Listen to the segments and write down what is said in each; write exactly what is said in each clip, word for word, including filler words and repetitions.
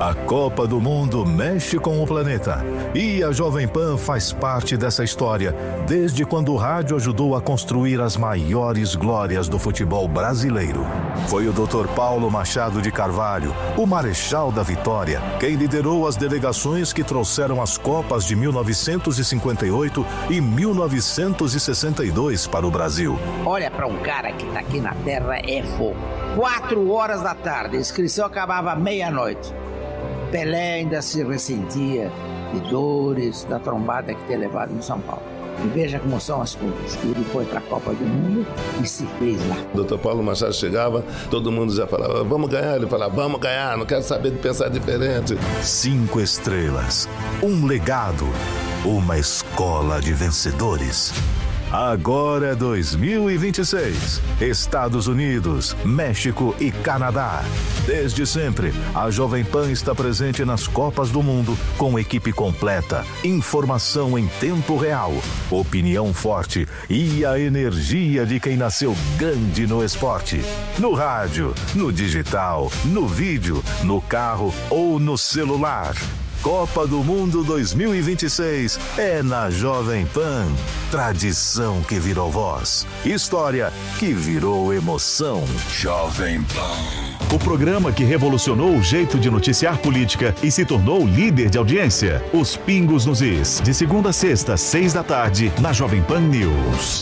A Copa do Mundo mexe com o planeta e a Jovem Pan faz parte dessa história desde quando o rádio ajudou a construir as maiores glórias do futebol brasileiro. Foi o doutor Paulo Machado de Carvalho, o Marechal da Vitória, quem liderou as delegações que trouxeram as Copas de mil novecentos e cinquenta e oito e mil novecentos e sessenta e dois para o Brasil. Olha, para um cara que tá aqui na Terra é fogo. Quatro horas da tarde, a inscrição acabava à meia-noite. Pelé ainda se ressentia de dores da trombada que tinha levado em São Paulo. E veja como são as coisas. Ele foi para a Copa do Mundo e se fez lá. O doutor Paulo Machado chegava, todo mundo já falava, vamos ganhar. Ele falava, vamos ganhar, não quero saber de pensar diferente. Cinco estrelas, um legado, uma escola de vencedores. Agora é dois mil e vinte e seis. Estados Unidos, México e Canadá. Desde sempre, a Jovem Pan está presente nas Copas do Mundo com equipe completa, informação em tempo real, opinião forte e a energia de quem nasceu grande no esporte. No rádio, no digital, no vídeo, no carro ou no celular. Copa do Mundo dois mil e vinte e seis é na Jovem Pan. Tradição que virou voz. História que virou emoção. Jovem Pan. O programa que revolucionou o jeito de noticiar política e se tornou líder de audiência. Os Pingos nos Is. De segunda a sexta, seis da tarde, na Jovem Pan News.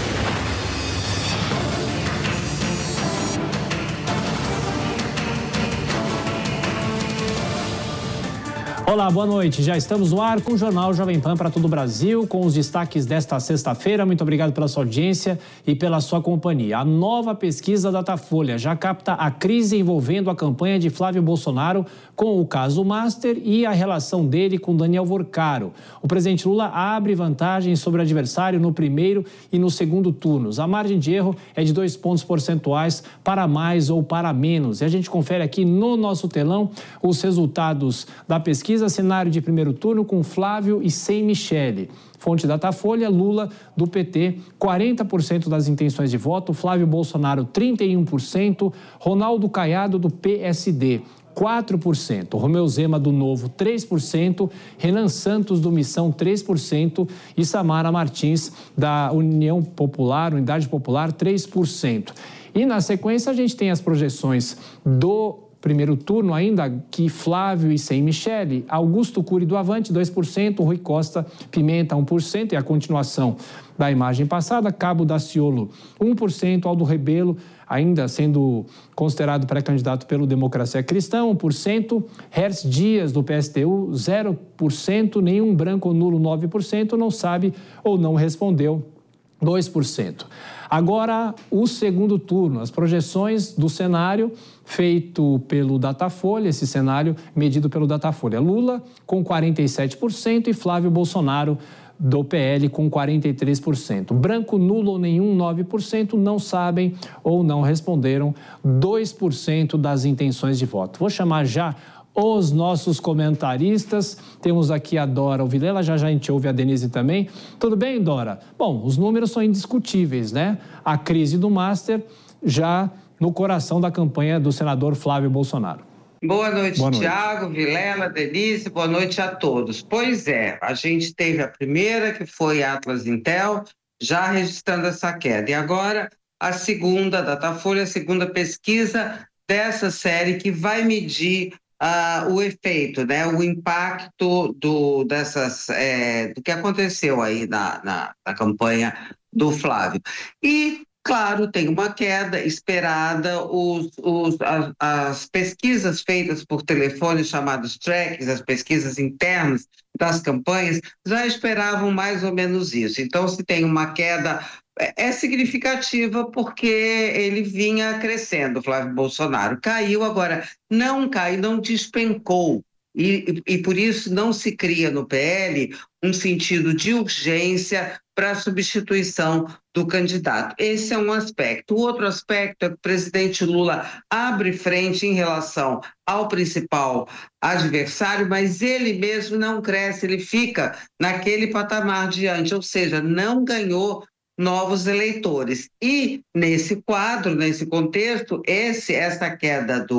Olá, boa noite. Já estamos no ar com o Jornal Jovem Pan para todo o Brasil, com os destaques desta sexta-feira. Muito obrigado pela sua audiência e pela sua companhia. A nova pesquisa Datafolha já capta a crise envolvendo a campanha de Flávio Bolsonaro com o caso Master e a relação dele com Daniel Vorcaro. O presidente Lula abre vantagem sobre o adversário no primeiro e no segundo turnos. A margem de erro é de dois pontos percentuais para mais ou para menos. E a gente confere aqui no nosso telão os resultados da pesquisa. Cenário de primeiro turno com Flávio e sem Michele. Fonte Datafolha, Lula do P T, quarenta por cento das intenções de voto, Flávio Bolsonaro, trinta e um por cento, Ronaldo Caiado do P S D, quatro por cento, Romeu Zema do Novo, três por cento, Renan Santos do Missão, três por cento e Samara Martins da União Popular, Unidade Popular, três por cento. E na sequência a gente tem as projeções do primeiro turno ainda, que Flávio e sem Michele, Augusto Cury do Avante, dois por cento, Rui Costa Pimenta, um por cento, e a continuação da imagem passada, Cabo Daciolo, um por cento, Aldo Rebelo, ainda sendo considerado pré-candidato pelo Democracia Cristã, um por cento, Hertz Dias do P S T U, zero por cento, nenhum branco ou nulo, nove por cento, não sabe ou não respondeu, dois por cento. Agora, o segundo turno, as projeções do cenário feito pelo Datafolha, esse cenário medido pelo Datafolha. Lula com quarenta e sete por cento e Flávio Bolsonaro do P L com quarenta e três por cento. Branco, nulo ou nenhum, nove por cento, não sabem ou não responderam, dois por cento das intenções de voto. Vou chamar já os nossos comentaristas. Temos aqui a Dora Vilela, já já a gente ouve a Denise também. Tudo bem, Dora? Bom, os números são indiscutíveis, né? A crise do Master já no coração da campanha do senador Flávio Bolsonaro. Boa noite, Boa noite. Tiago, Vilela, Denise, boa noite a todos. Pois é, a gente teve a primeira, que foi a Atlas Intel, já registrando essa queda. E agora a segunda, Datafolha, a segunda pesquisa dessa série que vai medir Uh, o efeito, né, o impacto do, dessas, é, do que aconteceu aí na, na, na campanha do Flávio. E, claro, tem uma queda esperada, os, os, as, as pesquisas feitas por telefone, chamados tracks, as pesquisas internas das campanhas, já esperavam mais ou menos isso. Então, se tem uma queda, é significativa porque ele vinha crescendo, Flávio Bolsonaro. Caiu agora, não caiu, não despencou. E, e, e por isso não se cria no P L um sentido de urgência para a substituição do candidato. Esse é um aspecto. O outro aspecto é que o presidente Lula abre frente em relação ao principal adversário, mas ele mesmo não cresce, ele fica naquele patamar diante, ou seja, não ganhou novos eleitores. E nesse quadro, nesse contexto, esse, essa queda do,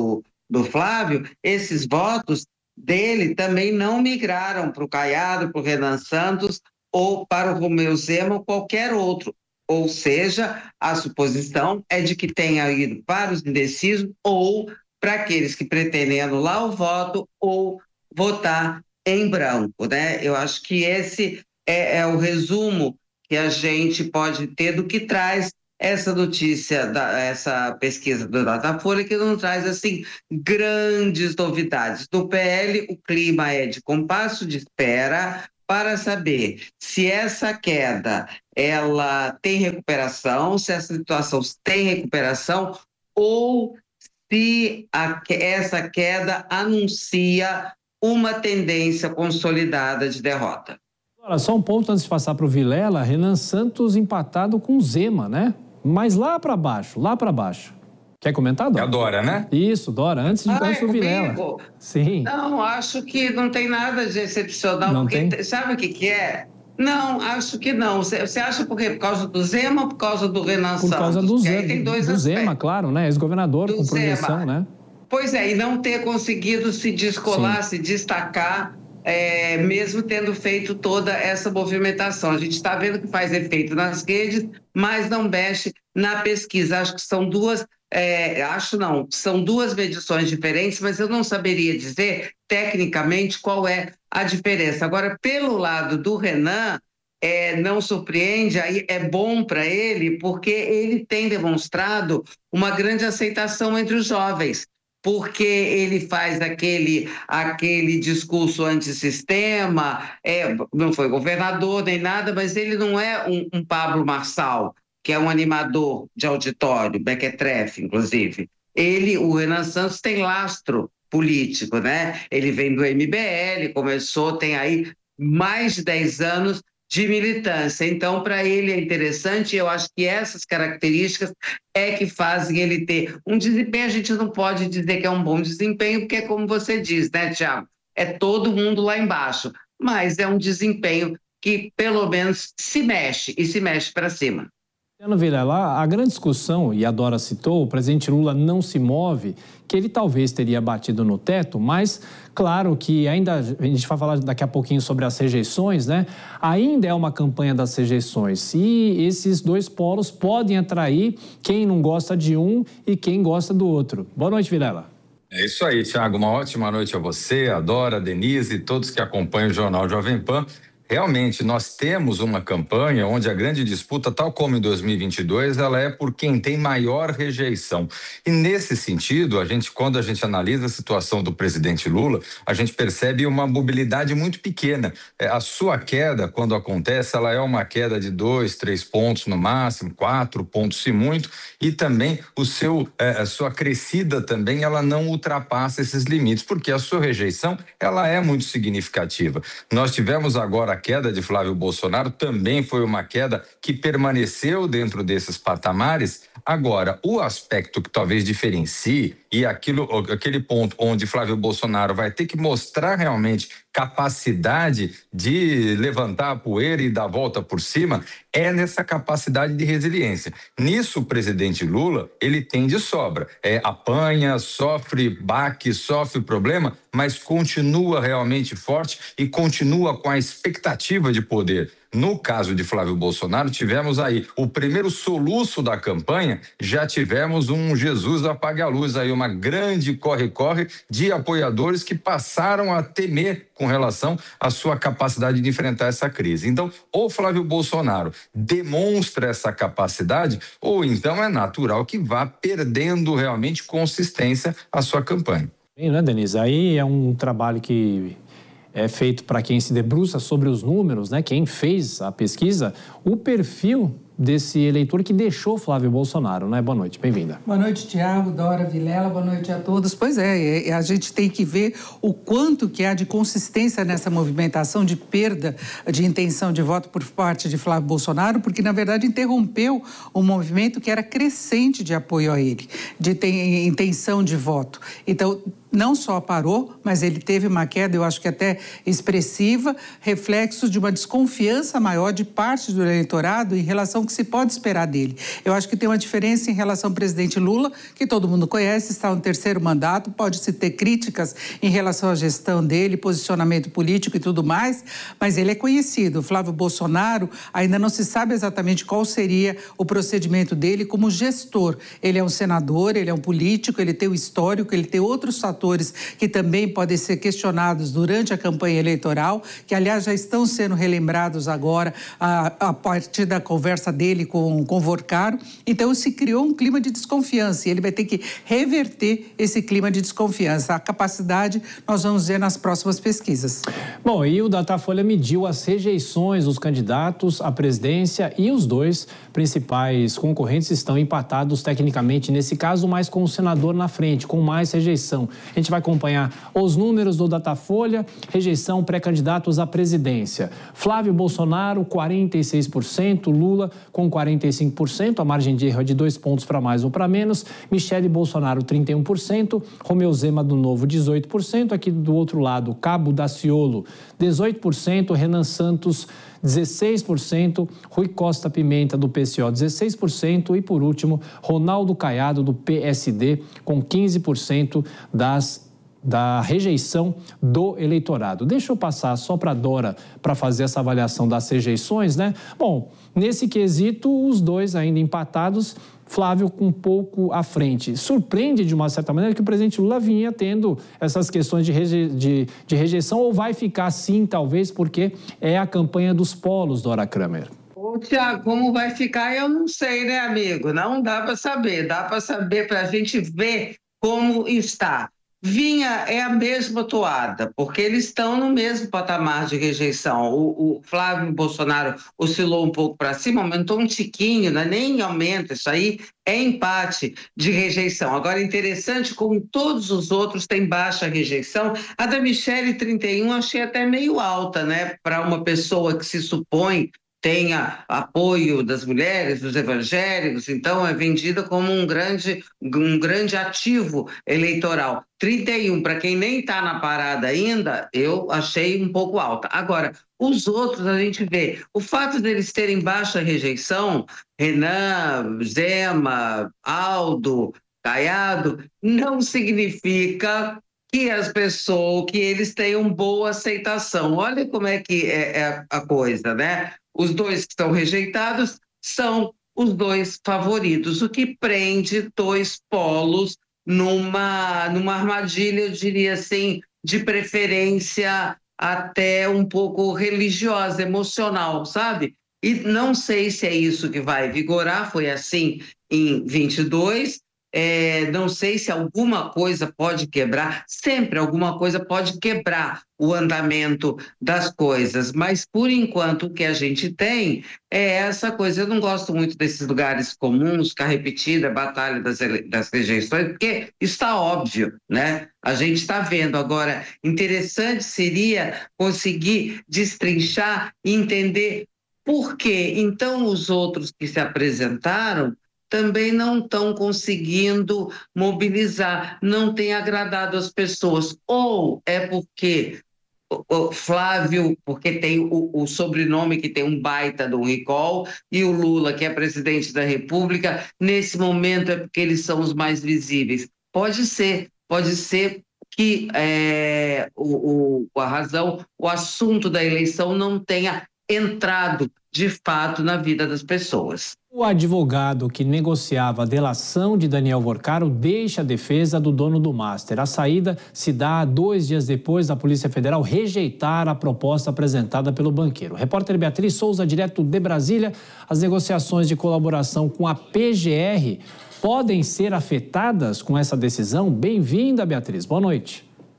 do Flávio, esses votos dele também não migraram para o Caiado, para o Renan Santos ou para o Romeu Zema ou qualquer outro. Ou seja, a suposição é de que tenha ido para os indecisos ou para aqueles que pretendem anular o voto ou votar em branco, né? Eu acho que esse é, é o resumo que a gente pode ter do que traz essa notícia, da, essa pesquisa do Datafolha, que não traz, assim, grandes novidades. No P L, o clima é de compasso de espera para saber se essa queda ela tem recuperação, se essa situação tem recuperação ou se a, essa queda anuncia uma tendência consolidada de derrota. Agora, só um ponto antes de passar para o Vilela, Renan Santos empatado com Zema, né? Mas lá para baixo, lá para baixo. Quer comentar, Dora? É a Dora, né? Isso, Dora, antes de ah, é o Vilela. Sim. Não, acho que não tem nada de excepcional. Não porque, tem? Sabe o que, que é? Não, acho que não. Você acha por quê? Por causa do Zema ou por causa do Renan Santos? Por causa do, Zema, tem dois do Zema, claro, né? Ex-governador com projeção, Zema. Né? Pois é, e não ter conseguido se descolar, Sim. se destacar, é, mesmo tendo feito toda essa movimentação. A gente está vendo que faz efeito nas redes, mas não mexe na pesquisa. Acho que são duas... É, acho não, são duas medições diferentes, mas eu não saberia dizer tecnicamente qual é a diferença. Agora, pelo lado do Renan, é, não surpreende, aí é bom para ele, porque ele tem demonstrado uma grande aceitação entre os jovens, porque ele faz aquele, aquele discurso antissistema, é, não foi governador nem nada, mas ele não é um, um Pablo Marçal, que é um animador de auditório, Mequetrefe, inclusive. Ele, o Renan Santos, tem lastro político, né? Ele vem do M B L, começou, tem aí mais de dez anos de militância. Então, para ele é interessante, e eu acho que essas características é que fazem ele ter um desempenho. A gente não pode dizer que é um bom desempenho, porque, como você diz, né, Tiago? É todo mundo lá embaixo, mas é um desempenho que, pelo menos, se mexe, e se mexe para cima. Vilela, a grande discussão, e a Dora citou, o presidente Lula não se move, que ele talvez teria batido no teto, mas claro que ainda, a gente vai falar daqui a pouquinho sobre as rejeições, né? Ainda é uma campanha das rejeições e esses dois polos podem atrair quem não gosta de um e quem gosta do outro. Boa noite, Vilela. É isso aí, Thiago, uma ótima noite a você, a Dora, a Denise e todos que acompanham o Jornal Jovem Pan. Realmente, nós temos uma campanha onde a grande disputa, tal como em dois mil e vinte e dois, ela é por quem tem maior rejeição. E nesse sentido, a gente, quando a gente analisa a situação do presidente Lula, a gente percebe uma mobilidade muito pequena. É, a sua queda, quando acontece, ela é uma queda de dois, três pontos no máximo, quatro pontos se muito, e também o seu, é, a sua crescida também, ela não ultrapassa esses limites, porque a sua rejeição, ela é muito significativa. Nós tivemos agora a queda de Flávio Bolsonaro, também foi uma queda que permaneceu dentro desses patamares. Agora, o aspecto que talvez diferencie e aquilo, aquele ponto onde Flávio Bolsonaro vai ter que mostrar realmente capacidade de levantar a poeira e dar a volta por cima é nessa capacidade de resiliência. Nisso, o presidente Lula, ele tem de sobra. É, apanha, sofre baque, sofre problema, mas continua realmente forte e continua com a expectativa de poder. No caso de Flávio Bolsonaro, tivemos aí o primeiro soluço da campanha, já tivemos um Jesus apague a luz, aí uma grande corre-corre de apoiadores que passaram a temer com relação à sua capacidade de enfrentar essa crise. Então, ou Flávio Bolsonaro demonstra essa capacidade, ou então é natural que vá perdendo realmente consistência a sua campanha. Bem, né, Denise? Aí é um trabalho que é feito para quem se debruça sobre os números, né? Quem fez a pesquisa, o perfil desse eleitor que deixou Flávio Bolsonaro, né? Boa noite, bem-vinda. Boa noite, Tiago, Dora, Vilela, boa noite a todos. Pois é, a gente tem que ver o quanto que há de consistência nessa movimentação de perda de intenção de voto por parte de Flávio Bolsonaro, porque, na verdade, interrompeu um movimento que era crescente de apoio a ele, de ter intenção de voto. Então, não só parou, mas ele teve uma queda, eu acho que até expressiva, reflexo de uma desconfiança maior de parte do eleitorado em relação ao que se pode esperar dele. Eu acho que tem uma diferença em relação ao presidente Lula, que todo mundo conhece, está no terceiro mandato, pode-se ter críticas em relação à gestão dele, posicionamento político e tudo mais, mas ele é conhecido. O Flávio Bolsonaro ainda não se sabe exatamente qual seria o procedimento dele como gestor. Ele é um senador, ele é um político, ele tem o histórico, ele tem outros fatores que também podem ser questionados durante a campanha eleitoral, que, aliás, já estão sendo relembrados agora a, a partir da conversa dele com, com o Vorcaro. Então, se criou um clima de desconfiança e ele vai ter que reverter esse clima de desconfiança. A capacidade nós vamos ver nas próximas pesquisas. Bom, e o Datafolha mediu as rejeições dos candidatos à presidência e os dois principais concorrentes estão empatados tecnicamente, nesse caso, mas com o senador na frente, com mais rejeição. A gente vai acompanhar os números do Datafolha, rejeição pré-candidatos à presidência. Flávio Bolsonaro, quarenta e seis por cento, Lula com quarenta e cinco por cento, a margem de erro é de dois pontos para mais ou para menos, Michele Bolsonaro, trinta e um por cento, Romeu Zema do Novo, dezoito por cento, aqui do outro lado, Cabo Daciolo, dezoito por cento, Renan Santos, dezesseis por cento, Rui Costa Pimenta, do P C O, dezesseis por cento e, por último, Ronaldo Caiado, do P S D, com quinze por cento das, da rejeição do eleitorado. Deixa eu passar só para a Dora para fazer essa avaliação das rejeições, né? Bom, nesse quesito, os dois ainda empatados, Flávio um pouco à frente. Surpreende, de uma certa maneira, que o presidente Lula vinha tendo essas questões de, reje... de, de rejeição, ou vai ficar assim, talvez, porque é a campanha dos polos, Dora Kramer. Ô, Tiago, como vai ficar, eu não sei, né, amigo? Não dá para saber. Dá para saber, para a gente ver como está. Vinha é a mesma toada, porque eles estão no mesmo patamar de rejeição. O, o Flávio Bolsonaro oscilou um pouco para cima, aumentou um tiquinho, né? Nem aumenta, isso aí é empate de rejeição. Agora, interessante como todos os outros têm baixa rejeição. A da Michele, trinta e um, achei até meio alta, né? Para uma pessoa que se supõe tenha apoio das mulheres, dos evangélicos, então é vendida como um grande, um grande ativo eleitoral. trinta e um, para quem nem está na parada ainda, eu achei um pouco alta. Agora, os outros a gente vê, o fato deles terem baixa rejeição, Renan, Zema, Aldo, Caiado, não significa que as pessoas, que eles tenham boa aceitação. Olha como é que é, é a coisa, né? Os dois que estão rejeitados são os dois favoritos, o que prende dois polos numa, numa armadilha, eu diria assim, de preferência até um pouco religiosa, emocional, sabe? E não sei se é isso que vai vigorar, foi assim em vinte e dois, é, não sei se alguma coisa pode quebrar, sempre alguma coisa pode quebrar o andamento das coisas, mas por enquanto o que a gente tem é essa coisa. Eu não gosto muito desses lugares comuns, ficar repetida a batalha das, das rejeições, porque está óbvio, né? A gente está vendo agora. Interessante seria conseguir destrinchar e entender por que então os outros que se apresentaram também não estão conseguindo mobilizar, não tem agradado as pessoas. Ou é porque o Flávio, porque tem o, o sobrenome que tem um baita de um recall, e o Lula, que é presidente da República, nesse momento é porque eles são os mais visíveis. Pode ser, pode ser que é, o, o, a razão, o assunto da eleição não tenha entrado de fato na vida das pessoas. O advogado que negociava a delação de Daniel Vorcaro deixa a defesa do dono do Master. A saída se dá dois dias depois da Polícia Federal rejeitar a proposta apresentada pelo banqueiro. Repórter Beatriz Souza, direto de Brasília. As negociações de colaboração com a P G R podem ser afetadas com essa decisão? Bem-vinda, Beatriz. Boa noite.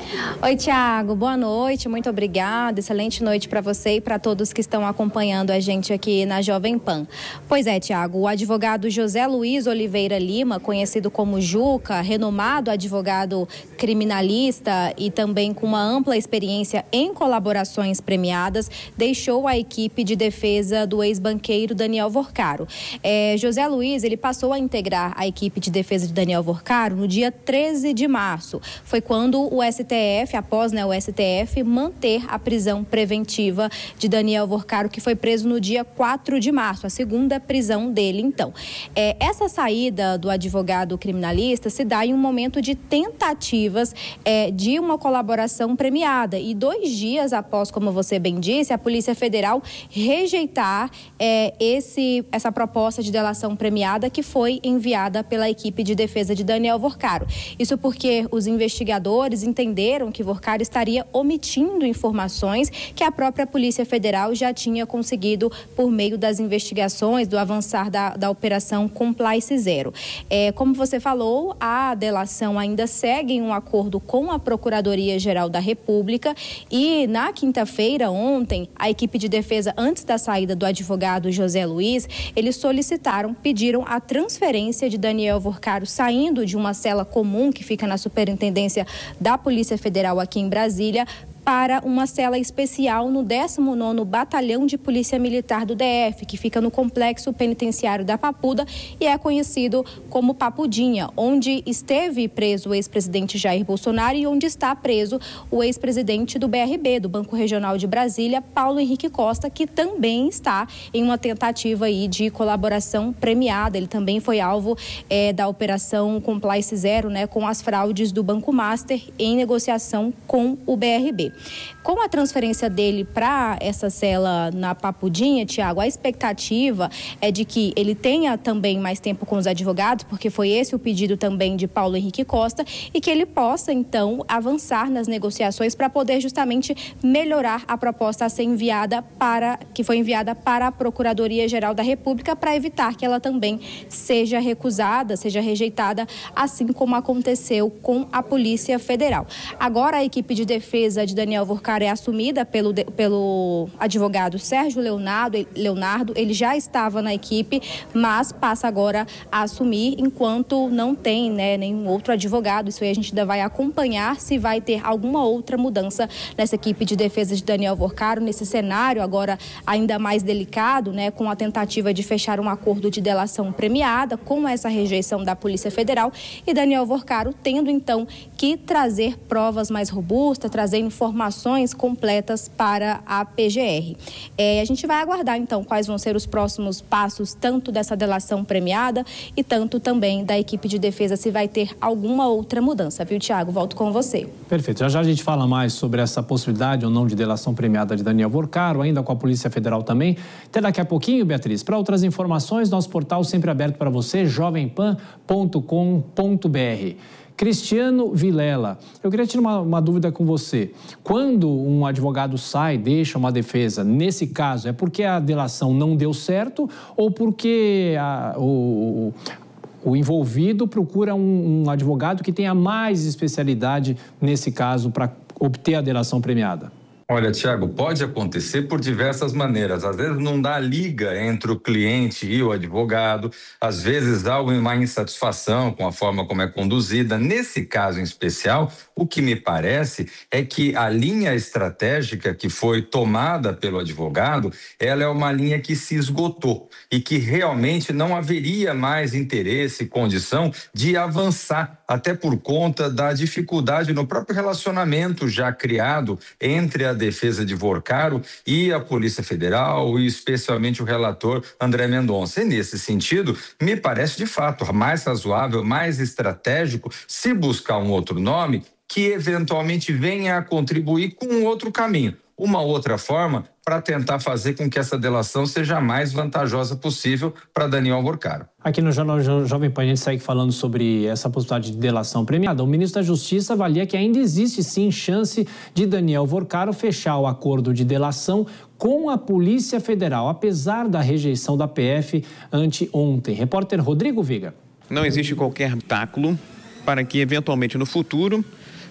Oi, Tiago, boa noite, muito obrigada, excelente noite para você e para todos que estão acompanhando a gente aqui na Jovem Pan. Pois é, Tiago, o advogado José Luiz Oliveira Lima, conhecido como Juca, renomado advogado criminalista e também com uma ampla experiência em colaborações premiadas, deixou a equipe de defesa do ex-banqueiro Daniel Vorcaro. É, José Luiz, ele passou a integrar a equipe de defesa de Daniel Vorcaro no dia treze de março. Foi quando o S T F, após né, o S T F, manter a prisão preventiva de Daniel Vorcaro, que foi preso no dia quatro de março, a segunda prisão dele, então. É, essa saída do advogado criminalista se dá em um momento de tentativas é, de uma colaboração premiada. E dois dias após, como você bem disse, a Polícia Federal rejeitar é, esse, essa proposta de delação premiada que foi enviada pela equipe de defesa de Daniel Vorcaro. Isso porque os investigadores entenderam que Vorcaro estaria omitindo informações que a própria Polícia Federal já tinha conseguido por meio das investigações, do avançar da, da Operação Complice Zero. É, como você falou, a delação ainda segue em um acordo com a Procuradoria-Geral da República e na quinta-feira, ontem, a equipe de defesa, antes da saída do advogado José Luiz, eles solicitaram, pediram a transferência de Daniel Vorcaro saindo de uma cela comum que fica na Superintendência da Polícia Federal aqui em Brasília para uma cela especial no décimo nono Batalhão de Polícia Militar do D F, que fica no Complexo Penitenciário da Papuda e é conhecido como Papudinha, onde esteve preso o ex-presidente Jair Bolsonaro e onde está preso o ex-presidente do B R B, do Banco Regional de Brasília, Paulo Henrique Costa, que também está em uma tentativa aí de colaboração premiada. Ele também foi alvo é, da Operação Complice Zero, né, com as fraudes do Banco Master em negociação com o B R B. Com a transferência dele para essa cela na Papudinha, Tiago, a expectativa é de que ele tenha também mais tempo com os advogados, porque foi esse o pedido também de Paulo Henrique Costa, e que ele possa, então, avançar nas negociações para poder justamente melhorar a proposta a ser enviada para, que foi enviada para a Procuradoria-Geral da República, para evitar que ela também seja recusada, seja rejeitada, assim como aconteceu com a Polícia Federal. Agora, a equipe de defesa de Daniel Vorcaro é assumida pelo, pelo advogado Sérgio Leonardo, Leonardo, ele já estava na equipe, mas passa agora a assumir enquanto não tem né, nenhum outro advogado. Isso aí a gente ainda vai acompanhar se vai ter alguma outra mudança nessa equipe de defesa de Daniel Vorcaro, nesse cenário agora ainda mais delicado, né, com a tentativa de fechar um acordo de delação premiada, com essa rejeição da Polícia Federal e Daniel Vorcaro tendo então que trazer provas mais robustas, trazer informações informações completas para a P G R. É, a gente vai aguardar, então, quais vão ser os próximos passos, tanto dessa delação premiada e tanto também da equipe de defesa, se vai ter alguma outra mudança, viu, Tiago? Volto com você. Perfeito. Já já a gente fala mais sobre essa possibilidade ou não de delação premiada de Daniel Vorcaro, ainda com a Polícia Federal também. Até daqui a pouquinho, Beatriz. Para outras informações, nosso portal sempre aberto para você, jovem pan ponto com ponto br. Cristiano Vilela, eu queria tirar uma, uma dúvida com você. Quando um advogado sai, deixa uma defesa, nesse caso, é porque a delação não deu certo ou porque a, o, o envolvido procura um, um advogado que tenha mais especialidade nesse caso para obter a delação premiada? Olha, Tiago, pode acontecer por diversas maneiras. Às vezes não dá liga entre o cliente e o advogado, às vezes há uma insatisfação com a forma como é conduzida. Nesse caso em especial, o que me parece é que a linha estratégica que foi tomada pelo advogado, ela é uma linha que se esgotou e que realmente não haveria mais interesse e condição de avançar, até por conta da dificuldade no próprio relacionamento já criado entre a defesa de Vorcaro e a Polícia Federal, e especialmente o relator André Mendonça. E nesse sentido, me parece de fato mais razoável, mais estratégico, se buscar um outro nome que eventualmente venha a contribuir com um outro caminho, uma outra forma para tentar fazer com que essa delação seja a mais vantajosa possível para Daniel Vorcaro. Aqui no Jornal Jovem Pan a gente segue falando sobre essa possibilidade de delação premiada. O ministro da Justiça avalia que ainda existe sim chance de Daniel Vorcaro fechar o acordo de delação com a Polícia Federal, apesar da rejeição da P F anteontem. Repórter Rodrigo Viga. Não existe qualquer obstáculo para que eventualmente no futuro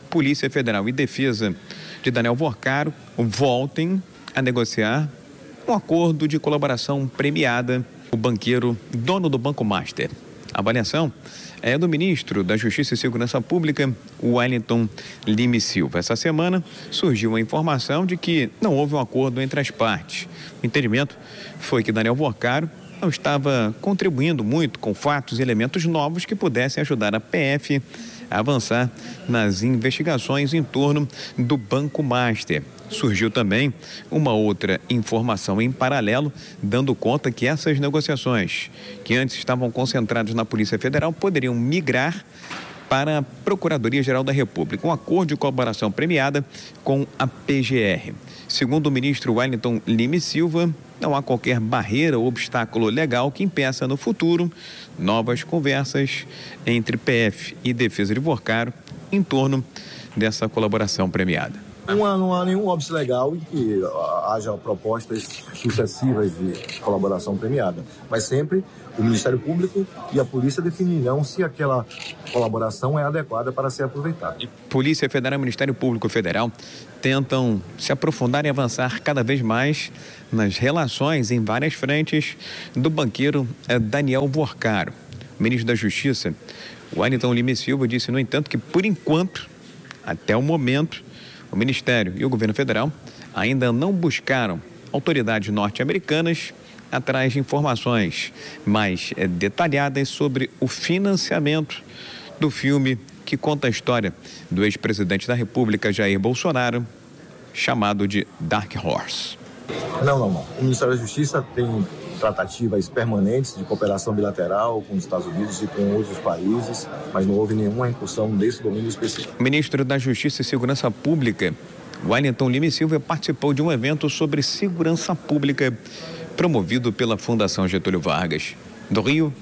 Polícia Federal e Defesa de Daniel Vorcaro voltem a negociar um acordo de colaboração premiada com o banqueiro dono do Banco Master. A avaliação é do ministro da Justiça e Segurança Pública, Wellington Lime Silva. Essa semana surgiu a informação de que não houve um acordo entre as partes. O entendimento foi que Daniel Vorcaro não estava contribuindo muito com fatos e elementos novos que pudessem ajudar a P F a avançar nas investigações em torno do Banco Master. Surgiu também uma outra informação em paralelo, dando conta que essas negociações, que antes estavam concentradas na Polícia Federal, poderiam migrar para a Procuradoria-Geral da República, um acordo de colaboração premiada com a P G R. Segundo o ministro Wellington Lime Silva, não há qualquer barreira ou obstáculo legal que impeça no futuro novas conversas entre P F e Defesa de Vorcaro em torno dessa colaboração premiada. Não há, não há nenhum óbice legal em que haja propostas sucessivas de colaboração premiada, mas sempre o Ministério Público e a Polícia definirão se aquela colaboração é adequada para ser aproveitada. Polícia Federal e Ministério Público Federal tentam se aprofundar e avançar cada vez mais nas relações em várias frentes do banqueiro Daniel Vorcaro. O ministro da Justiça, Wellington Lime Silva, disse, no entanto, que por enquanto, até o momento, o Ministério e o Governo Federal ainda não buscaram autoridades norte-americanas atrás de informações mais é, detalhadas sobre o financiamento do filme que conta a história do ex-presidente da República, Jair Bolsonaro, chamado de Dark Horse. Não, não, não. O Ministério da Justiça tem tratativas permanentes de cooperação bilateral com os Estados Unidos e com outros países, mas não houve nenhuma incursão desse domínio específico. O ministro da Justiça e Segurança Pública, Wellington Lime Silva, participou de um evento sobre segurança pública promovido pela Fundação Getúlio Vargas. Do Rio,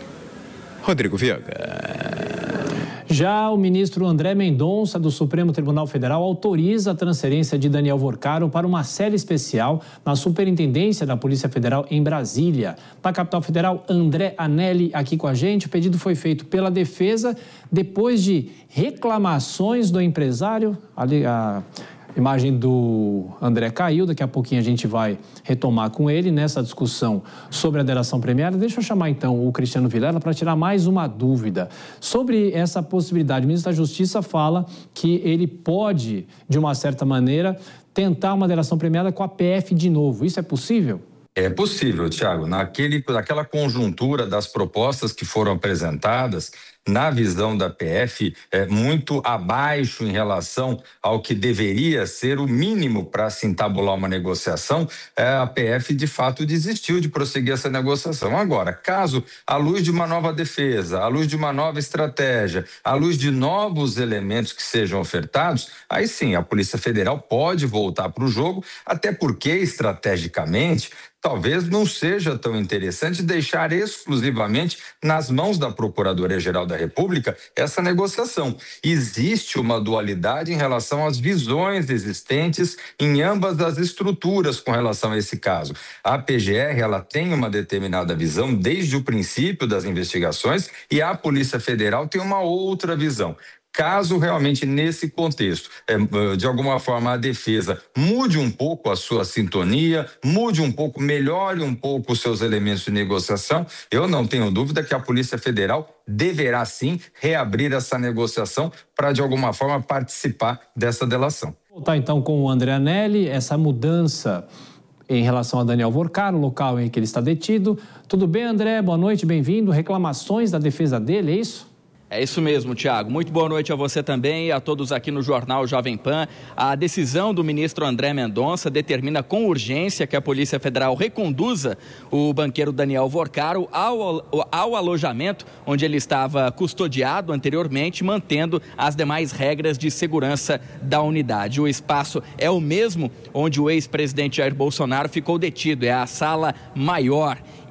Rodrigo Viega. Já o ministro André Mendonça, do Supremo Tribunal Federal, autoriza a transferência de Daniel Vorcaro para uma cela especial na Superintendência da Polícia Federal em Brasília. Na capital federal, André Anelli aqui com a gente. O pedido foi feito pela defesa depois de reclamações do empresário. Ali, a imagem do André caiu, daqui a pouquinho a gente vai retomar com ele nessa discussão sobre a delação premiada. Deixa eu chamar então o Cristiano Vilela para tirar mais uma dúvida sobre essa possibilidade. O ministro da Justiça fala que ele pode, de uma certa maneira, tentar uma delação premiada com a P F de novo. Isso é possível? É possível, Tiago. Naquele, naquela conjuntura das propostas que foram apresentadas, na visão da P F, é muito abaixo em relação ao que deveria ser o mínimo para se entabular uma negociação, é, a P F de fato desistiu de prosseguir essa negociação. Agora, caso à luz de uma nova defesa, à luz de uma nova estratégia, à luz de novos elementos que sejam ofertados, aí sim a Polícia Federal pode voltar para o jogo, até porque estrategicamente talvez não seja tão interessante deixar exclusivamente nas mãos da Procuradoria-Geral da República essa negociação. Existe uma dualidade em relação às visões existentes em ambas as estruturas com relação a esse caso. A P G R, ela tem uma determinada visão desde o princípio das investigações e a Polícia Federal tem uma outra visão. Caso realmente nesse contexto, de alguma forma a defesa mude um pouco a sua sintonia, mude um pouco, melhore um pouco os seus elementos de negociação, eu não tenho dúvida que a Polícia Federal deverá sim reabrir essa negociação para de alguma forma participar dessa delação. Vou voltar então com o André Anelli, essa mudança em relação a Daniel Vorcaro, o local em que ele está detido. Tudo bem, André? Boa noite, bem-vindo. Reclamações da defesa dele, é isso? É isso mesmo, Tiago. Muito boa noite a você também e a todos aqui no Jornal Jovem Pan. A decisão do ministro André Mendonça determina com urgência que a Polícia Federal reconduza o banqueiro Daniel Vorcaro ao, ao alojamento onde ele estava custodiado anteriormente, mantendo as demais regras de segurança da unidade. O espaço é o mesmo onde o ex-presidente Jair Bolsonaro ficou detido, é a sala maior. E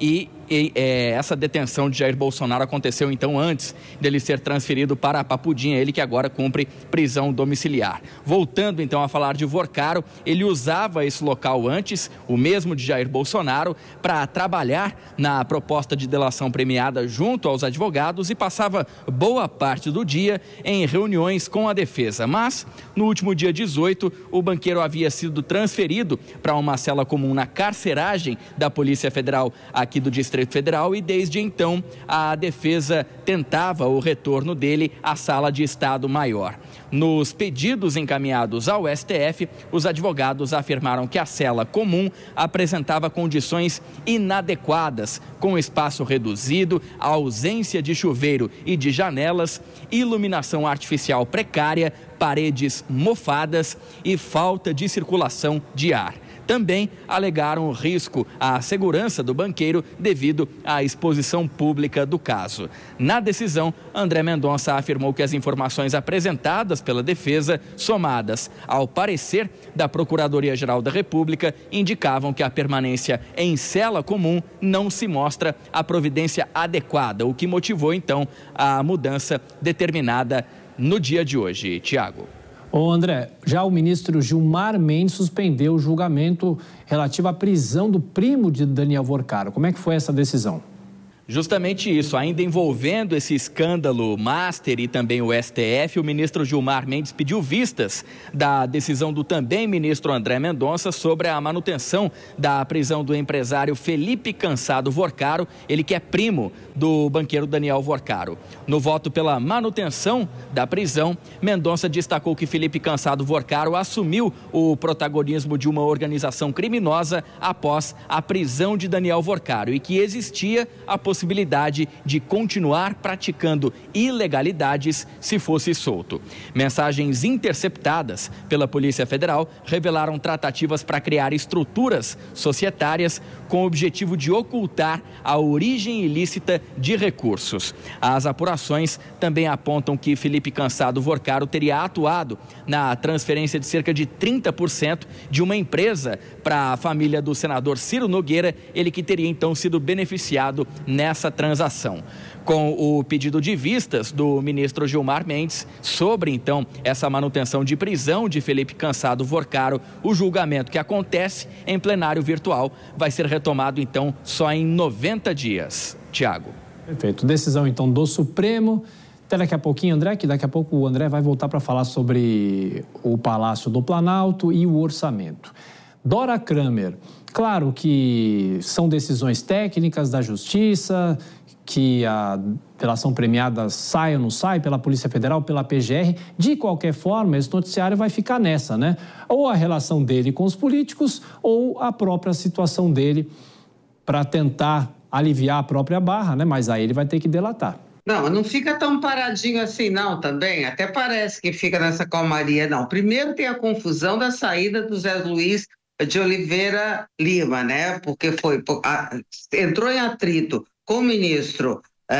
e, é, essa detenção de Jair Bolsonaro aconteceu então antes dele ser transferido para a Papudinha, ele que agora cumpre prisão domiciliar. Voltando então a falar de Vorcaro, ele usava esse local antes, o mesmo de Jair Bolsonaro, para trabalhar na proposta de delação premiada junto aos advogados e passava boa parte do dia em reuniões com a defesa. Mas, no último dia dezoito, o banqueiro havia sido transferido para uma cela comum na carceragem da Polícia Federal aqui do Distrito Federal e desde então a defesa tentava o retorno dele à sala de Estado Maior. Nos pedidos encaminhados ao S T F, os advogados afirmaram que a cela comum apresentava condições inadequadas, com espaço reduzido, ausência de chuveiro e de janelas, iluminação artificial precária, paredes mofadas e falta de circulação de ar. Também alegaram risco à segurança do banqueiro devido à exposição pública do caso. Na decisão, André Mendonça afirmou que as informações apresentadas pela defesa, somadas ao parecer da Procuradoria-Geral da República, indicavam que a permanência em cela comum não se mostra a providência adequada, o que motivou então a mudança determinada no dia de hoje. Tiago. Ô André, já o ministro Gilmar Mendes suspendeu o julgamento relativo à prisão do primo de Daniel Vorcaro. Como é que foi essa decisão? Justamente isso, ainda envolvendo esse escândalo Master e também o S T F, o ministro Gilmar Mendes pediu vistas da decisão do também ministro André Mendonça sobre a manutenção da prisão do empresário Felipe Cansado Vorcaro, ele que é primo do banqueiro Daniel Vorcaro. No voto pela manutenção da prisão, Mendonça destacou que Felipe Cansado Vorcaro assumiu o protagonismo de uma organização criminosa após a prisão de Daniel Vorcaro e que existia a possibilidade possibilidade de continuar praticando ilegalidades se fosse solto. Mensagens interceptadas pela Polícia Federal revelaram tratativas para criar estruturas societárias com o objetivo de ocultar a origem ilícita de recursos. As apurações também apontam que Felipe Cansado Vorcaro teria atuado na transferência de cerca de trinta por cento de uma empresa para a família do senador Ciro Nogueira, ele que teria então sido beneficiado nessa transação. Com o pedido de vistas do ministro Gilmar Mendes sobre, então, essa manutenção de prisão de Felipe Cansado Vorcaro, o julgamento que acontece em plenário virtual vai ser retomado, então, só em noventa dias. Tiago. Perfeito. Decisão, então, do Supremo. Até daqui a pouquinho, André, que daqui a pouco o André vai voltar para falar sobre o Palácio do Planalto e o orçamento. Dora Kramer, claro que são decisões técnicas da Justiça, que a delação premiada sai ou não sai pela Polícia Federal, pela P G R. De qualquer forma, esse noticiário vai ficar nessa, né? Ou a relação dele com os políticos, ou a própria situação dele para tentar aliviar a própria barra, né? Mas aí ele vai ter que delatar. Não, não fica tão paradinho assim não também, até parece que fica nessa calmaria não. Primeiro tem a confusão da saída do Zé Luiz de Oliveira Lima, né? Porque foi, a, entrou em atrito com o ministro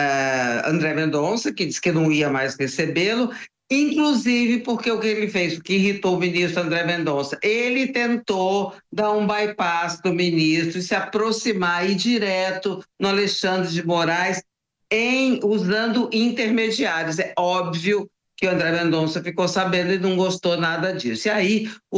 uh, André Mendonça, que disse que não ia mais recebê-lo, inclusive porque o que ele fez, o que irritou o ministro André Mendonça, ele tentou dar um bypass do ministro e se aproximar, ir direto no Alexandre de Moraes, em, usando intermediários. É óbvio que o André Mendonça ficou sabendo e não gostou nada disso. E aí o,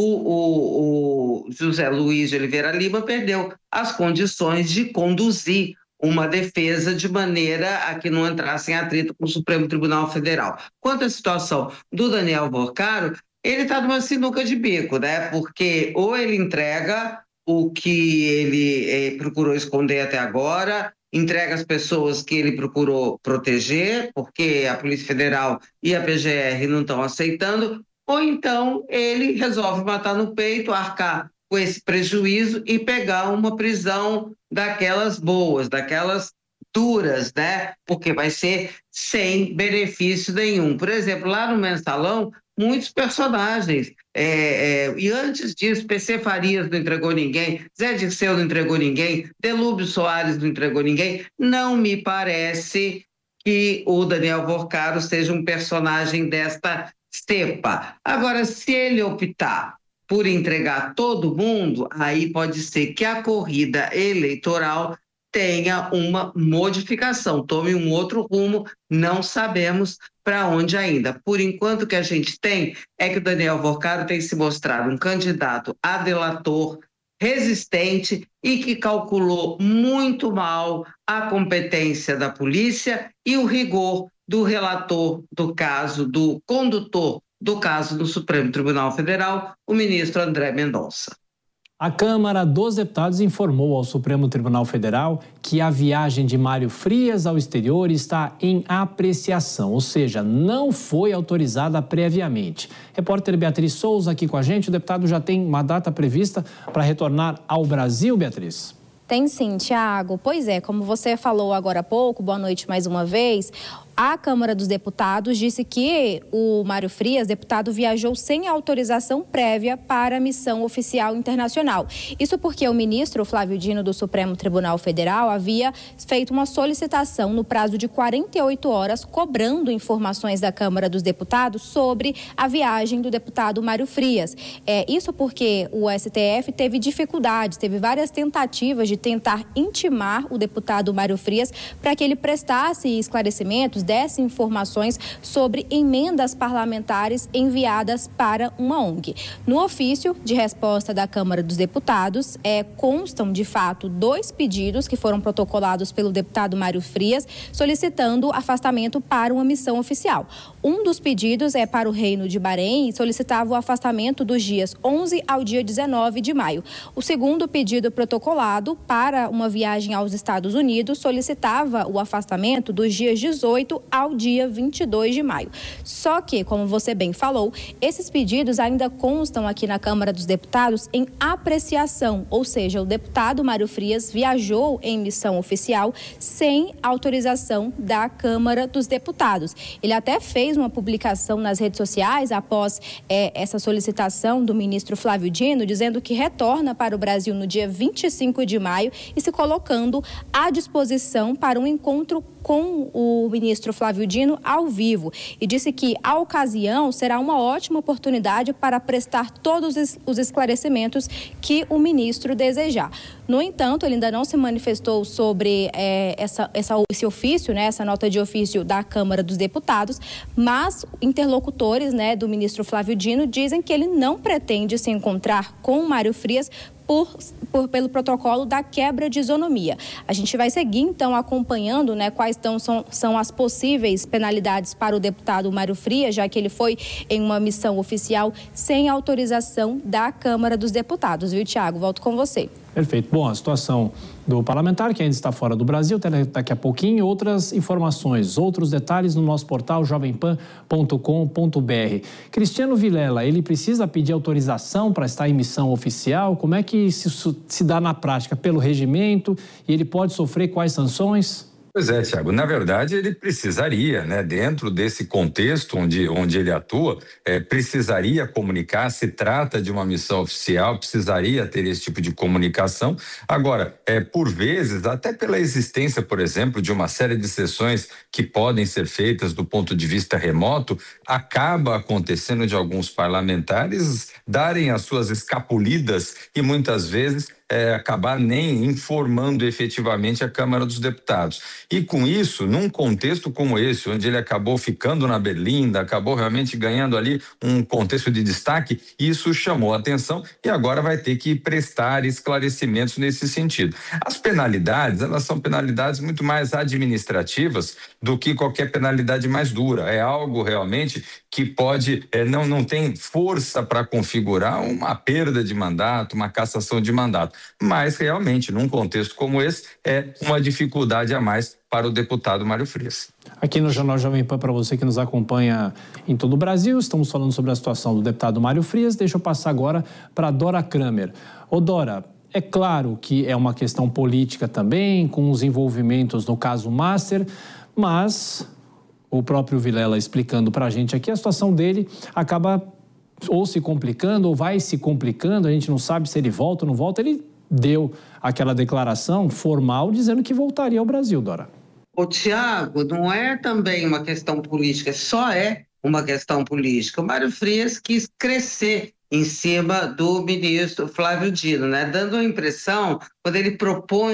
o, o José Luiz de Oliveira Lima perdeu as condições de conduzir uma defesa de maneira a que não entrasse em atrito com o Supremo Tribunal Federal. Quanto à situação do Daniel Vorcaro, ele está numa sinuca de bico, né? Porque ou ele entrega o que ele eh, procurou esconder até agora, entrega as pessoas que ele procurou proteger, porque a Polícia Federal e a P G R não estão aceitando, ou então ele resolve matar no peito, arcar com esse prejuízo e pegar uma prisão daquelas boas, daquelas duras, né? Porque vai ser sem benefício nenhum. Por exemplo, lá no Mensalão, muitos personagens, é, é, e antes disso, P C Farias não entregou ninguém, Zé Dirceu não entregou ninguém, Delúbio Soares não entregou ninguém. Não me parece que o Daniel Vorcaro seja um personagem desta cepa. Agora, se ele optar por entregar todo mundo, aí pode ser que a corrida eleitoral tenha uma modificação, tome um outro rumo, não sabemos para onde ainda. Por enquanto, o que a gente tem é que o Daniel Vorcaro tem se mostrado um candidato a delator, resistente e que calculou muito mal a competência da polícia e o rigor do relator do caso, do condutor do caso do Supremo Tribunal Federal, o ministro André Mendonça. A Câmara dos Deputados informou ao Supremo Tribunal Federal que a viagem de Mário Frias ao exterior está em apreciação, ou seja, não foi autorizada previamente. Repórter Beatriz Souza aqui com a gente. O deputado já tem uma data prevista para retornar ao Brasil, Beatriz? Tem sim, Tiago. Pois é, como você falou agora há pouco, boa noite mais uma vez. A Câmara dos Deputados disse que o Mário Frias, deputado, viajou sem autorização prévia para a missão oficial internacional. Isso porque o ministro Flávio Dino do Supremo Tribunal Federal havia feito uma solicitação no prazo de quarenta e oito horas, cobrando informações da Câmara dos Deputados sobre a viagem do deputado Mário Frias. É, isso porque o S T F teve dificuldades, teve várias tentativas de tentar intimar o deputado Mário Frias para que ele prestasse esclarecimentos, desse informações sobre emendas parlamentares enviadas para uma O N G. No ofício de resposta da Câmara dos Deputados, é, constam de fato dois pedidos que foram protocolados pelo deputado Mário Frias, solicitando afastamento para uma missão oficial. Um dos pedidos é para o Reino de Bahrein e solicitava o afastamento dos dias onze ao dia dezenove de maio. O segundo pedido protocolado para uma viagem aos Estados Unidos solicitava o afastamento dos dias dezoito ao dia vinte e dois de maio. Só que, como você bem falou, esses pedidos ainda constam aqui na Câmara dos Deputados em apreciação, ou seja, o deputado Mário Frias viajou em missão oficial sem autorização da Câmara dos Deputados. Ele até fez uma publicação nas redes sociais após é, essa solicitação do ministro Flávio Dino, dizendo que retorna para o Brasil no dia vinte e cinco de maio e se colocando à disposição para um encontro com o ministro Flávio Dino ao vivo, e disse que a ocasião será uma ótima oportunidade para prestar todos os esclarecimentos que o ministro desejar. No entanto, ele ainda não se manifestou sobre é, essa, essa, esse ofício, né, essa nota de ofício da Câmara dos Deputados, mas interlocutores, né, do ministro Flávio Dino dizem que ele não pretende se encontrar com o Mário Frias Por, por, pelo protocolo da quebra de isonomia. A gente vai seguir, então, acompanhando, né, quais tão, são, são as possíveis penalidades para o deputado Mário Frias, já que ele foi em uma missão oficial sem autorização da Câmara dos Deputados. Viu, Tiago? Volto com você. Perfeito. Bom, a situação do parlamentar, que ainda está fora do Brasil, até daqui a pouquinho, outras informações, outros detalhes no nosso portal jovem pan ponto com ponto br. Cristiano Vilela, ele precisa pedir autorização para estar em missão oficial? Como é que isso se dá na prática? Pelo regimento? E ele pode sofrer quais sanções? Pois é, Tiago, na verdade ele precisaria, né, dentro desse contexto onde, onde ele atua, é, precisaria comunicar, se trata de uma missão oficial, precisaria ter esse tipo de comunicação. Agora, é, por vezes, até pela existência, por exemplo, de uma série de sessões que podem ser feitas do ponto de vista remoto, acaba acontecendo de alguns parlamentares darem as suas escapulidas e muitas vezes É, acabar nem informando efetivamente a Câmara dos Deputados. E com isso, num contexto como esse, onde ele acabou ficando na berlinda, acabou realmente ganhando ali um contexto de destaque, isso chamou a atenção e agora vai ter que prestar esclarecimentos nesse sentido. As penalidades, elas são penalidades muito mais administrativas do que qualquer penalidade mais dura. É algo realmente que pode, é, não, não tem força para configurar uma perda de mandato, uma cassação de mandato. Mas, realmente, num contexto como esse, é uma dificuldade a mais para o deputado Mário Frias. Aqui no Jornal Jovem Pan, para você que nos acompanha em todo o Brasil, estamos falando sobre a situação do deputado Mário Frias. Deixa eu passar agora para Dora Kramer. Ô, Dora, é claro que é uma questão política também, com os envolvimentos no caso Master, mas o próprio Vilela explicando para a gente aqui, a situação dele acaba ou se complicando, ou vai se complicando, a gente não sabe se ele volta ou não volta. Ele deu aquela declaração formal dizendo que voltaria ao Brasil, Dora. Ô, Tiago, não é também uma questão política, só é uma questão política. O Mário Frias quis crescer em cima do ministro Flávio Dino, né? Dando a impressão, quando ele propõe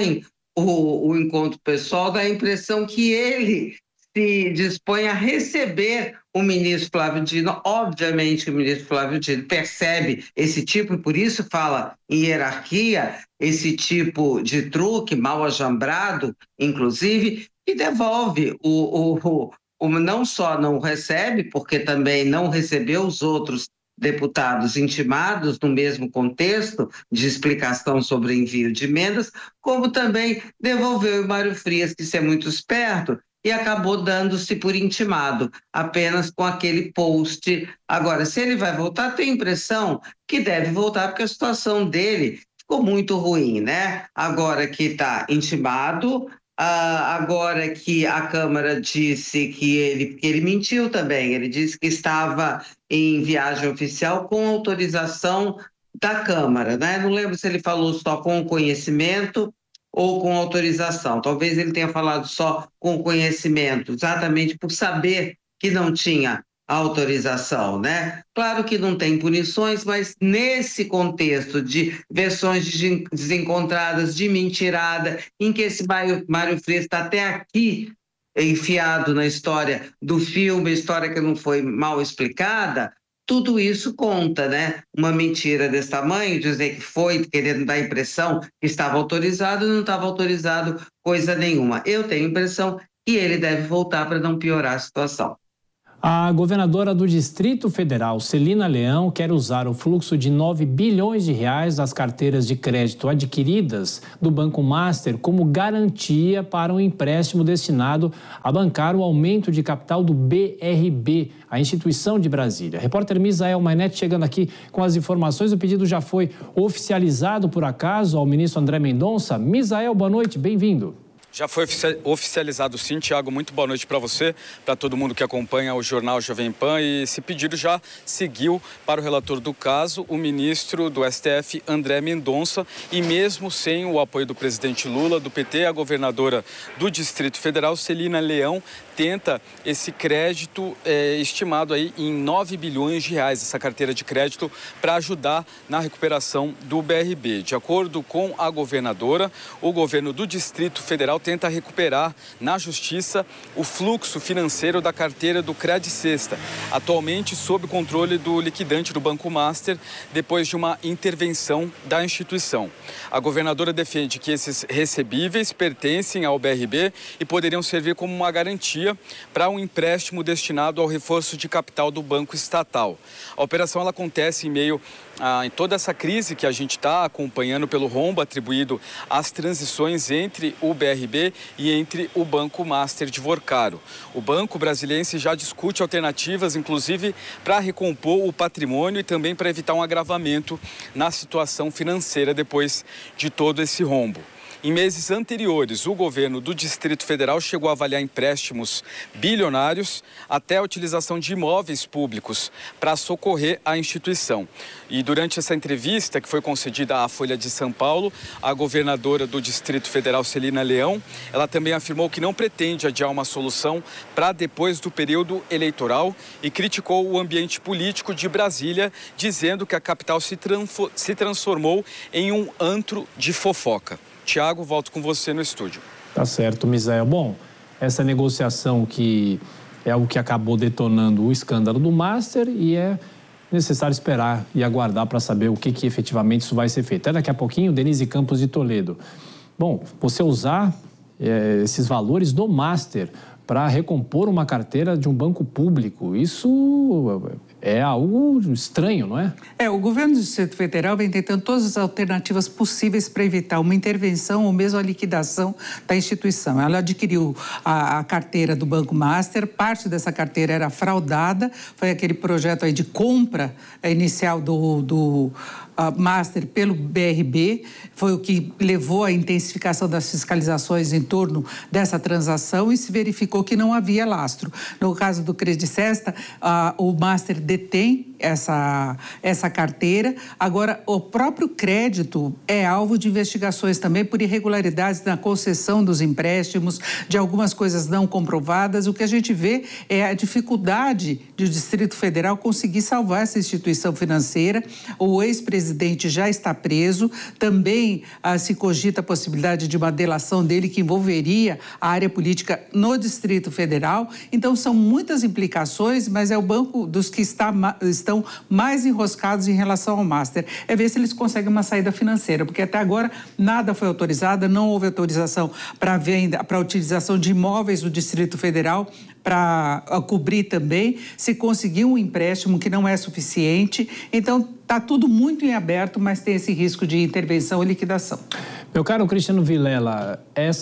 o, o encontro pessoal, dá a impressão que ele se dispõe a receber o ministro Flávio Dino. Obviamente o ministro Flávio Dino percebe esse tipo, e por isso fala em hierarquia, esse tipo de truque, mal ajambrado, inclusive, e devolve o, o, o, não só não recebe, porque também não recebeu os outros deputados intimados no mesmo contexto de explicação sobre envio de emendas, como também devolveu o Mário Frias, que isso é muito esperto, e acabou dando-se por intimado, apenas com aquele post. Agora, se ele vai voltar, tem a impressão que deve voltar, porque a situação dele ficou muito ruim, né? Agora que está intimado, ah, agora que a Câmara disse que ele, que ele mentiu também, ele disse que estava em viagem oficial com autorização da Câmara, né? Não lembro se ele falou só com conhecimento ou com autorização. Talvez ele tenha falado só com conhecimento, exatamente por saber que não tinha autorização, né? Claro que não tem punições, mas nesse contexto de versões desencontradas, de mentirada, em que esse Mário, Mário Frias está até aqui enfiado na história do filme, história que não foi mal explicada, tudo isso conta, né? Uma mentira desse tamanho, dizer que foi, querendo dar a impressão que estava autorizado, não estava autorizado coisa nenhuma. Eu tenho a impressão que ele deve voltar para não piorar a situação. A governadora do Distrito Federal, Celina Leão, quer usar o fluxo de nove bilhões de reais das carteiras de crédito adquiridas do Banco Master como garantia para um empréstimo destinado a bancar o aumento de capital do B R B, a instituição de Brasília. Repórter Misael Mainete chegando aqui com as informações. O pedido já foi oficializado, por acaso, ao ministro André Mendonça. Misael, boa noite, bem-vindo. Já foi oficializado sim, Tiago, muito boa noite para você, para todo mundo que acompanha o Jornal Jovem Pan, e esse pedido já seguiu para o relator do caso, o ministro do S T F, André Mendonça, e mesmo sem o apoio do presidente Lula, do P T, a governadora do Distrito Federal, Celina Leão, tenta esse crédito é, estimado aí em nove bilhões de reais, essa carteira de crédito, para ajudar na recuperação do B R B. De acordo com a governadora, o governo do Distrito Federal tenta recuperar na justiça o fluxo financeiro da carteira do Cred Sexta, atualmente sob controle do liquidante do Banco Master, depois de uma intervenção da instituição. A governadora defende que esses recebíveis pertencem ao B R B e poderiam servir como uma garantia para um empréstimo destinado ao reforço de capital do banco estatal. A operação ela acontece em meio a em toda essa crise que a gente está acompanhando pelo rombo atribuído às transições entre o B R B e entre o Banco Master de Vorcaro. O Banco Brasiliense já discute alternativas, inclusive para recompor o patrimônio e também para evitar um agravamento na situação financeira depois de todo esse rombo. Em meses anteriores, o governo do Distrito Federal chegou a avaliar empréstimos bilionários até a utilização de imóveis públicos para socorrer a instituição. E durante essa entrevista que foi concedida à Folha de São Paulo, a governadora do Distrito Federal, Celina Leão, ela também afirmou que não pretende adiar uma solução para depois do período eleitoral e criticou o ambiente político de Brasília, dizendo que a capital se, se transformou em um antro de fofoca. Tiago, volto com você no estúdio. Tá certo, Misael. Bom, essa negociação que é o que acabou detonando o escândalo do Master, e é necessário esperar e aguardar para saber o que, que efetivamente isso vai ser feito. Até daqui a pouquinho, Denise Campos de Toledo. Bom, você usar é, esses valores do Master para recompor uma carteira de um banco público, isso é algo estranho, não é? É, o governo do Distrito Federal vem tentando todas as alternativas possíveis para evitar uma intervenção ou mesmo a liquidação da instituição. Ela adquiriu a, a carteira do Banco Master, parte dessa carteira era fraudada, foi aquele projeto aí de compra inicial do... do Uh, Master pelo B R B, foi o que levou à intensificação das fiscalizações em torno dessa transação e se verificou que não havia lastro. No caso do Cred Sexta, uh, o Master detém essa, essa carteira. Agora, o próprio crédito é alvo de investigações também por irregularidades na concessão dos empréstimos, de algumas coisas não comprovadas. O que a gente vê é a dificuldade do Distrito Federal conseguir salvar essa instituição financeira. O ex-presidente já está preso. Também ah, se cogita a possibilidade de uma delação dele que envolveria a área política no Distrito Federal. Então, são muitas implicações, mas é o banco dos que está, estão mais enroscados em relação ao Master. É ver se eles conseguem uma saída financeira, porque até agora nada foi autorizado, não houve autorização para venda, para utilização de imóveis do Distrito Federal, para cobrir também, se conseguir um empréstimo que não é suficiente. Então, está tudo muito em aberto, mas tem esse risco de intervenção e liquidação. Meu caro Cristiano Vilela,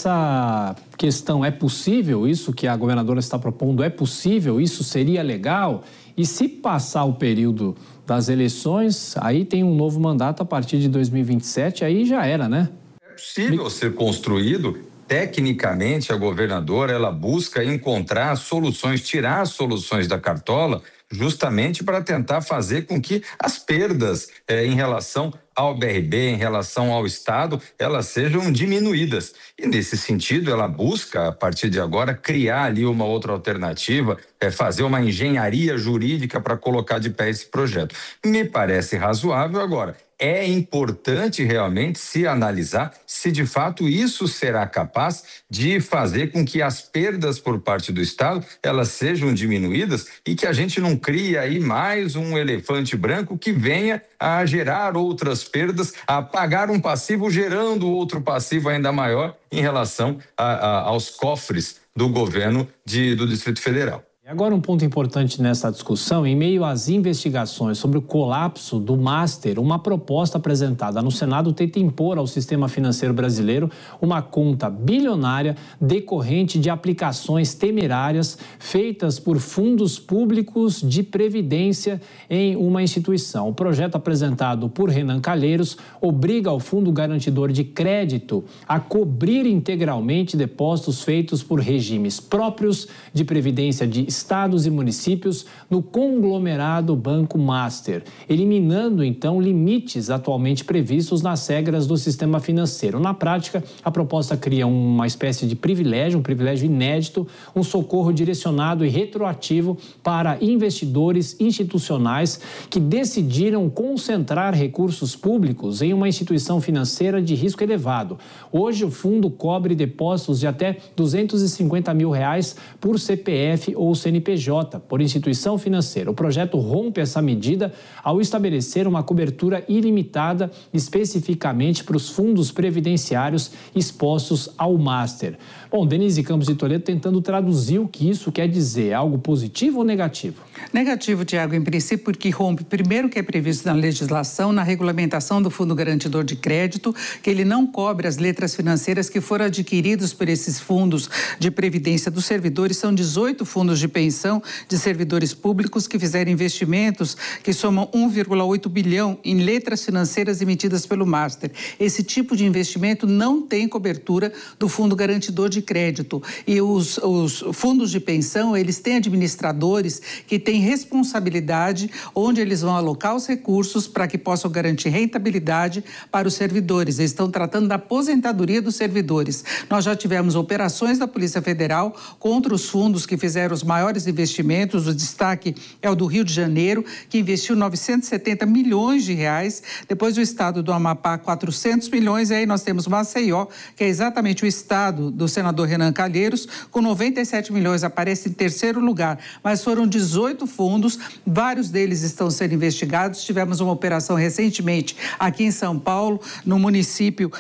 essa questão é possível? Isso que a governadora está propondo é possível? Isso seria legal? E se passar o período das eleições, aí tem um novo mandato a partir de dois mil e vinte e sete, aí já era, né? É possível ser construído. Tecnicamente, a governadora, ela busca encontrar soluções, tirar as soluções da cartola, justamente para tentar fazer com que as perdas eh, em relação ao B R B, em relação ao Estado, elas sejam diminuídas. E nesse sentido, ela busca, a partir de agora, criar ali uma outra alternativa, é, fazer uma engenharia jurídica para colocar de pé esse projeto. Me parece razoável. Agora, é importante realmente se analisar se de fato isso será capaz de fazer com que as perdas por parte do Estado elas sejam diminuídas e que a gente não crie aí mais um elefante branco que venha a gerar outras perdas, a pagar um passivo gerando outro passivo ainda maior em relação a, a, aos cofres do governo de, do Distrito Federal. Agora, um ponto importante nessa discussão: em meio às investigações sobre o colapso do Master, uma proposta apresentada no Senado tenta impor ao sistema financeiro brasileiro uma conta bilionária decorrente de aplicações temerárias feitas por fundos públicos de previdência em uma instituição. O projeto apresentado por Renan Calheiros obriga o Fundo Garantidor de Crédito a cobrir integralmente depósitos feitos por regimes próprios de previdência de estados e municípios no conglomerado Banco Master, eliminando então limites atualmente previstos nas regras do sistema financeiro. Na prática, a proposta cria uma espécie de privilégio, um privilégio inédito, um socorro direcionado e retroativo para investidores institucionais que decidiram concentrar recursos públicos em uma instituição financeira de risco elevado. Hoje, o fundo cobre depósitos de até duzentos e cinquenta mil reais por C P F ou C N P J, por instituição financeira. O projeto rompe essa medida ao estabelecer uma cobertura ilimitada especificamente para os fundos previdenciários expostos ao Master. Bom, Denise Campos de Toledo tentando traduzir o que isso quer dizer. Algo positivo ou negativo? Negativo, Tiago, em princípio, porque rompe primeiro o que é previsto na legislação, na regulamentação do Fundo Garantidor de Crédito, que ele não cobre as letras financeiras que foram adquiridos por esses fundos de previdência dos servidores. São dezoito fundos de pensão de servidores públicos que fizeram investimentos que somam um vírgula oito bilhão em letras financeiras emitidas pelo Master. Esse tipo de investimento não tem cobertura do Fundo Garantidor de Crédito. E os, os fundos de pensão, eles têm administradores que têm responsabilidade onde eles vão alocar os recursos para que possam garantir rentabilidade para os servidores. Eles estão tratando da aposentadoria dos servidores. Nós já tivemos operações da Polícia Federal contra os fundos que fizeram os maiores investimentos. O destaque é o do Rio de Janeiro, que investiu novecentos e setenta milhões de reais. Depois o estado do Amapá, quatrocentos milhões. E aí nós temos Maceió, que é exatamente o estado do senador Renan Calheiros, com noventa e sete milhões, aparece em terceiro lugar. Mas foram dezoito fundos, vários deles estão sendo investigados. Tivemos uma operação recentemente aqui em São Paulo, no município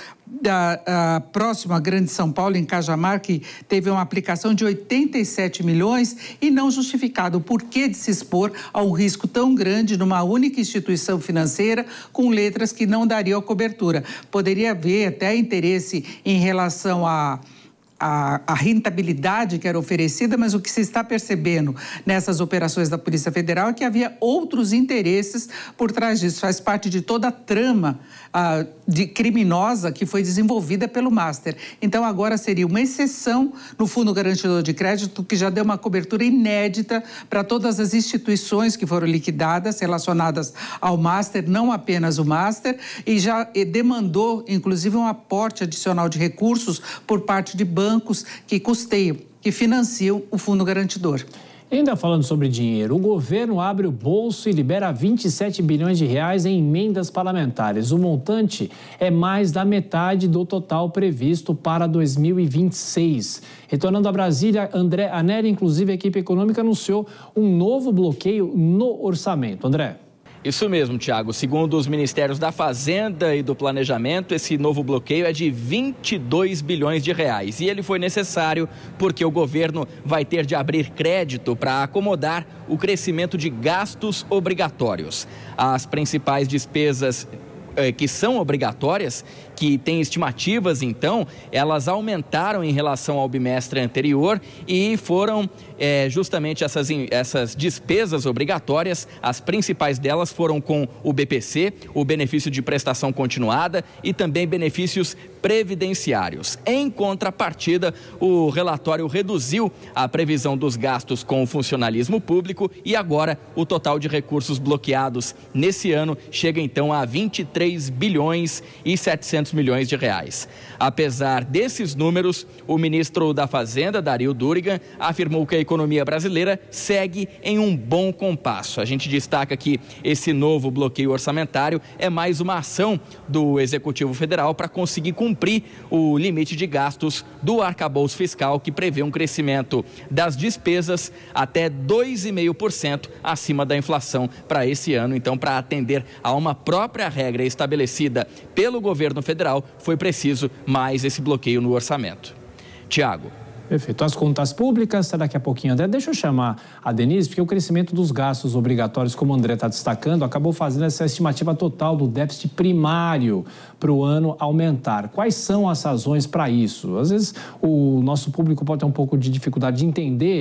da a próxima Grande São Paulo, em Cajamar, que teve uma aplicação de oitenta e sete milhões e não justificado o porquê de se expor a um risco tão grande numa única instituição financeira com letras que não dariam cobertura. Poderia haver até interesse em relação a A, a rentabilidade que era oferecida, mas o que se está percebendo nessas operações da Polícia Federal é que havia outros interesses por trás disso. Faz parte de toda a trama ah, de criminosa que foi desenvolvida pelo Master. Então, agora seria uma exceção no Fundo Garantidor de Crédito, que já deu uma cobertura inédita para todas as instituições que foram liquidadas relacionadas ao Master, não apenas o Master, e já demandou, inclusive, um aporte adicional de recursos por parte de bancos bancos que custeiam, que financiam o Fundo Garantidor. Ainda falando sobre dinheiro, o governo abre o bolso e libera vinte e sete bilhões de reais em emendas parlamentares. O montante é mais da metade do total previsto para dois mil e vinte e seis. Retornando a Brasília, André Anelli, inclusive a equipe econômica, anunciou um novo bloqueio no orçamento. André. Isso mesmo, Tiago. Segundo os Ministérios da Fazenda e do Planejamento, esse novo bloqueio é de vinte e dois bilhões de reais. E ele foi necessário porque o governo vai ter de abrir crédito para acomodar o crescimento de gastos obrigatórios. As principais despesas eh, que são obrigatórias, que têm estimativas, então, elas aumentaram em relação ao bimestre anterior e foram é, justamente essas, essas despesas obrigatórias, as principais delas foram com o B P C, o benefício de prestação continuada e também benefícios previdenciários. Em contrapartida, o relatório reduziu a previsão dos gastos com o funcionalismo público e agora o total de recursos bloqueados nesse ano chega então a vinte e três bilhões e setecentos milhões de reais. Apesar desses números, o ministro da Fazenda, Dario Durigan, afirmou que a economia brasileira segue em um bom compasso. A gente destaca que esse novo bloqueio orçamentário é mais uma ação do Executivo Federal para conseguir cumprir o limite de gastos do arcabouço fiscal, que prevê um crescimento das despesas até dois vírgula cinco por cento acima da inflação para esse ano. Então, para atender a uma própria regra estabelecida pelo governo federal, foi preciso mais esse bloqueio no orçamento. Tiago. Perfeito. As contas públicas, daqui a pouquinho, André. Deixa eu chamar a Denise, porque o crescimento dos gastos obrigatórios, como o André está destacando, acabou fazendo essa estimativa total do déficit primário para o ano aumentar. Quais são as razões para isso? Às vezes, o nosso público pode ter um pouco de dificuldade de entender